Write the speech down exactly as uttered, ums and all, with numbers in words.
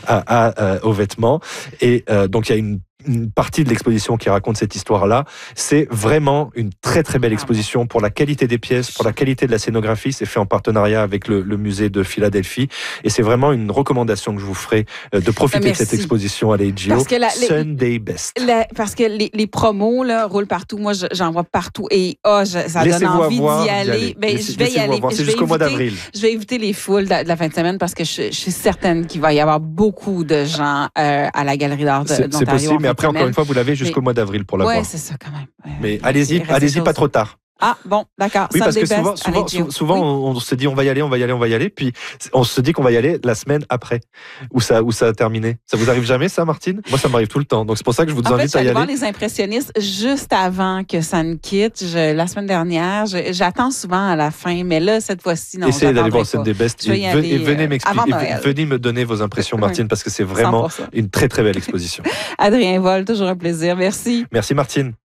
à, à, euh, aux vêtements. Et euh, donc il y a une une partie de l'exposition qui raconte cette histoire-là. C'est vraiment une très très belle exposition pour la qualité des pièces, pour la qualité de la scénographie. C'est fait en partenariat avec le, le musée de Philadelphie. Et c'est vraiment une recommandation que je vous ferai euh, de profiter Merci. de cette exposition à l'A G O. Parce que la, les, Sunday Best. La, parce que les, les promos là, roulent partout. Moi, je, j'en vois partout. Et oh, je, ça donne envie d'y aller. aller. Ben, Laissez, je vais y aller. C'est jusqu'au mois d'avril. Je vais éviter les foules de, de la fin de semaine parce que je, je suis certaine qu'il va y avoir beaucoup de gens euh, à la Galerie d'art de, c'est, d'Ontario. C'est possible, mais après, encore une fois, vous l'avez jusqu'au mais, mois d'avril pour l'avoir. Oui, c'est ça quand même. Mais allez-y, allez-y pas trop tard. Ah, bon, d'accord. Oui, parce que souvent, best, souvent, souvent, souvent oui. on se dit on va y aller, on va y aller, on va y aller, puis on se dit qu'on va y aller la semaine après, où ça, où ça a terminé. Ça vous arrive jamais, ça, Martine? Moi, ça m'arrive tout le temps. Donc, c'est pour ça que je vous en invite fait, à y aller. voir les impressionnistes juste avant que ça ne quitte. Je, la semaine dernière, je, j'attends souvent à la fin, mais là, cette fois-ci, non. Essayez d'aller voir Sunday Best et, aller, et venez m'expliquer, euh, venez me donner vos impressions, Martine, parce que c'est vraiment cent pour cent une très, très belle exposition. Adrien Woll, toujours un plaisir. Merci. Merci, Martine.